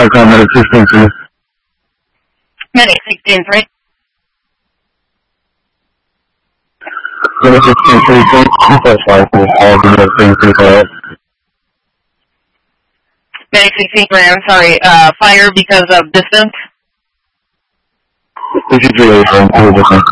I call medic 16-3. Medic 16-3. Medic 16-3, first life, all the medic 16-3. Medic 16-3, I'm sorry, fire because of distance? 63-8,